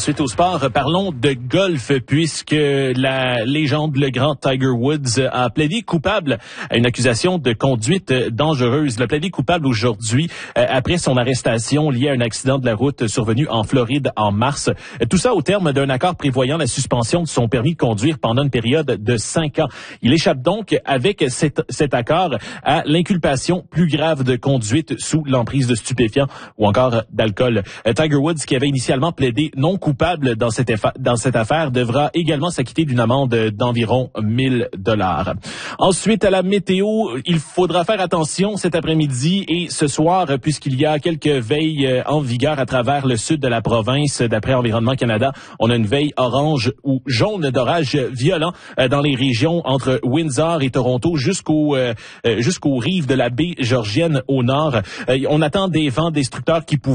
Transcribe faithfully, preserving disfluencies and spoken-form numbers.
Ensuite, au sport, parlons de golf, puisque la légende, le grand Tiger Woods, a plaidé coupable à une accusation de conduite dangereuse. Il a plaidé coupable aujourd'hui euh, après son arrestation liée à un accident de la route survenu en Floride en mars. Tout ça au terme d'un accord prévoyant la suspension de son permis de conduire pendant une période de cinq ans. Il échappe donc avec cet, cet accord à l'inculpation plus grave de conduite sous l'emprise de stupéfiants ou encore d'alcool. Euh, Tiger Woods, qui avait initialement plaidé non coupable dans cette, effa- dans cette affaire, devra également s'acquitter d'une amende d'environ mille dollars. Ensuite, à la météo, il faudra faire attention cet après-midi et ce soir, puisqu'il y a quelques veilles en vigueur à travers le sud de la province. D'après Environnement Canada, on a une veille orange ou jaune d'orage violent dans les régions entre Windsor et Toronto jusqu'au euh, jusqu'aux rives de la baie Georgienne au nord. Euh, on attend des vents destructeurs qui pourraient